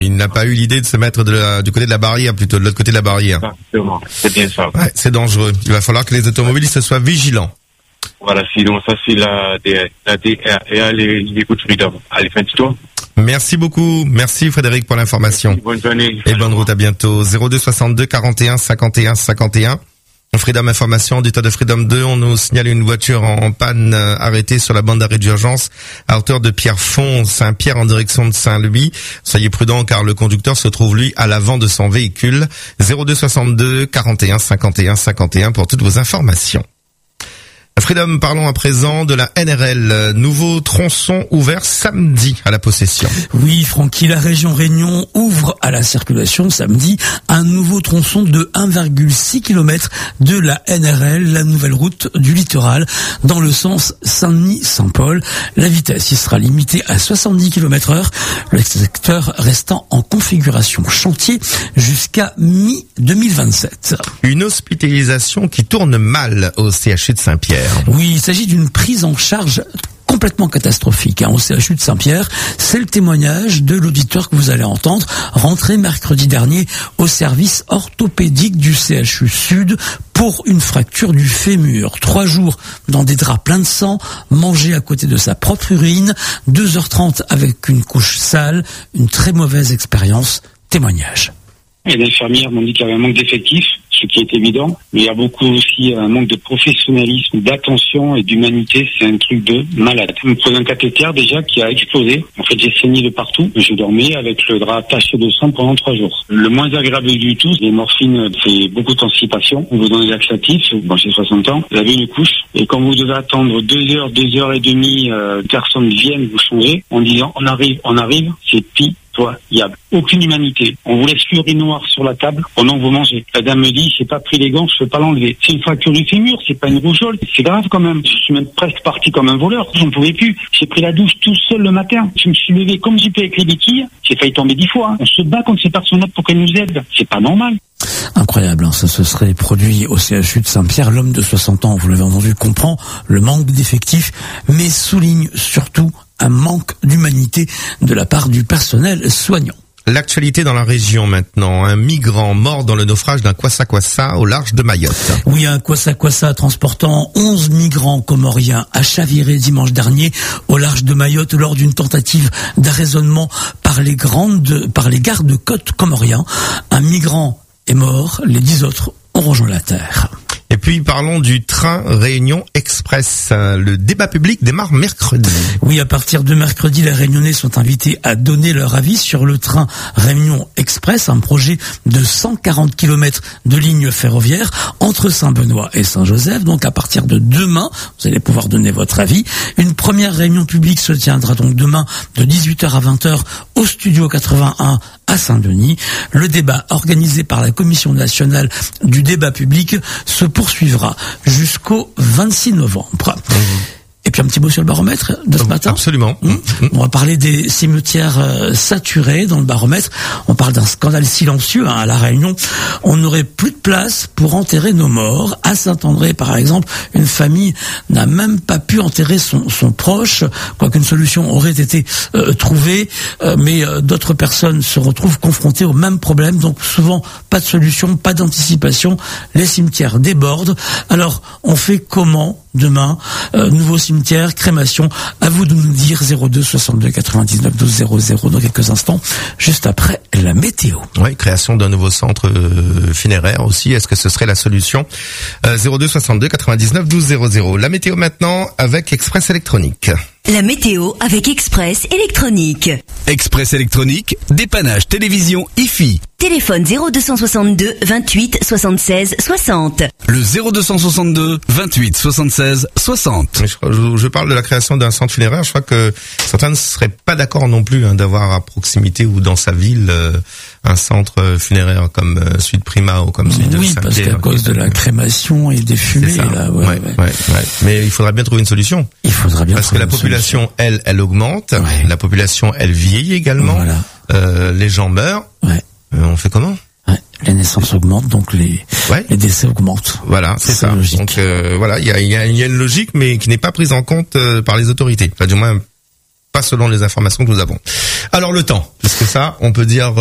Il n'a pas eu l'idée de se mettre du côté de la barrière, plutôt de l'autre côté de la barrière. Exactement, c'est bien ça. Ouais, c'est dangereux. Il va falloir que les automobilistes soient vigilants. Voilà, sinon ça c'est la DRR, les coups de Freedom. Allez, fin du tour. Merci beaucoup. Merci Frédéric pour l'information. Bonne journée. Et bonne route, à bientôt. 02 62 41 51 51. Freedom Information, auditeur de Freedom 2, on nous signale une voiture en panne arrêtée sur la bande d'arrêt d'urgence à hauteur de Pierrefonds, Saint-Pierre en direction de Saint-Louis. Soyez prudents car le conducteur se trouve lui à l'avant de son véhicule. 02 62 41 51 51 pour toutes vos informations. Freedom, parlons à présent de la NRL. Nouveau tronçon ouvert samedi à la possession. Oui, Francky, la région Réunion ouvre à la circulation samedi un nouveau tronçon de 1,6 km de la NRL, la nouvelle route du littoral, dans le sens Saint-Denis-Saint-Paul. La vitesse y sera limitée à 70 km/h, le secteur restant en configuration chantier jusqu'à mi-2027. Une hospitalisation qui tourne mal au CHU de Saint-Pierre. Oui, il s'agit d'une prise en charge complètement catastrophique au CHU de Saint-Pierre. C'est le témoignage de l'auditeur que vous allez entendre, rentré mercredi dernier au service orthopédique du CHU Sud pour une fracture du fémur. 3 jours dans des draps pleins de sang, mangé à côté de sa propre urine, 2h30 avec une couche sale, une très mauvaise expérience. Témoignage. Et les infirmières m'ont dit qu'il y avait un manque d'effectifs, ce qui est évident, mais il y a beaucoup aussi un manque de professionnalisme, d'attention et d'humanité. C'est un truc de malade. On me pose un cathéter déjà qui a explosé. En fait, j'ai saigné de partout. Je dormais avec le drap taché de sang pendant 3 jours. Le moins agréable du tout, les morphines, c'est beaucoup de constipation. On vous donne des laxatifs. Bon, j'ai 60 ans. Vous avez une couche. Et quand vous devez attendre 2 heures, 2 heures et demie, personnes viennent vous changer en disant on arrive, c'est pitoyable. Aucune humanité. On vous laisse l'urinoir sur la table pendant que vous mangez. La dame me dit, j'ai pas pris les gants, je peux pas l'enlever. C'est une fracture du fémur, c'est pas une rougeole. C'est grave quand même. Je suis même presque parti comme un voleur. J'en pouvais plus. J'ai pris la douche tout seul le matin. Je me suis levé comme j'étais avec les béquilles. J'ai failli tomber 10 fois. On se bat contre ces personnes-là pour qu'elles nous aident. C'est pas normal. Incroyable, ça se serait produit au CHU de Saint-Pierre. L'homme de 60 ans, vous l'avez entendu, comprend le manque d'effectifs, mais souligne surtout un manque d'humanité de la part du personnel soignant. L'actualité dans la région maintenant. Un migrant mort dans le naufrage d'un kwassa-kwassa au large de Mayotte. Oui, un kwassa-kwassa transportant 11 migrants comoriens a chaviré dimanche dernier au large de Mayotte lors d'une tentative d'arraisonnement par les gardes-côtes comoriens. Un migrant est mort, les 10 autres ont rejoint la terre. Et puis parlons du train Réunion Express. Le débat public démarre mercredi. Oui, à partir de mercredi, les Réunionnais sont invités à donner leur avis sur le train Réunion Express, un projet de 140 km de ligne ferroviaire entre Saint-Benoît et Saint-Joseph. Donc à partir de demain, vous allez pouvoir donner votre avis. Une première réunion publique se tiendra donc demain de 18h à 20h au Studio 81 à Saint-Denis. Le débat organisé par la Commission nationale du débat public se poursuivra jusqu'au 26 novembre. Et puis un petit mot sur le baromètre de ce matin. Absolument. On va parler des cimetières saturés dans le baromètre. On parle d'un scandale silencieux à La Réunion. On n'aurait plus de place pour enterrer nos morts. À Saint-André, par exemple, une famille n'a même pas pu enterrer son proche, quoiqu'une solution aurait été trouvée. Mais d'autres personnes se retrouvent confrontées au même problème. Donc souvent, pas de solution, pas d'anticipation. Les cimetières débordent. Alors, on fait comment demain? Nouveau cimetière, crémation, à vous de nous dire. 02 62 99 12 00 dans quelques instants, juste après la météo. Oui, création d'un nouveau centre funéraire aussi, est-ce que ce serait la solution? 02 62 99 12 00. La météo maintenant avec Express Électronique. La météo avec Express Électronique. Express Électronique, dépannage télévision IFI. Téléphone 0262 28 76 60. Le 0262 28 76 60. Je parle de la création d'un centre funéraire. Je crois que certains ne seraient pas d'accord non plus d'avoir à proximité ou dans sa ville un centre funéraire comme celui de Prima ou comme celui de Saint-Pierre. Oui, parce qu'à cause de la crémation et des fumées, là, ouais. Mais il faudra bien trouver une solution. Il faudra bien parce que la population, elle augmente. Ouais. La population, elle vieillit également. Voilà. Les gens meurent. Ouais. On fait comment? Les naissances augmentent, donc les décès augmentent. Voilà, c'est ça. Logique. Donc voilà, il y a une logique, mais qui n'est pas prise en compte par les autorités. Enfin, du moins pas selon les informations que nous avons. Alors le temps, parce que ça, on peut dire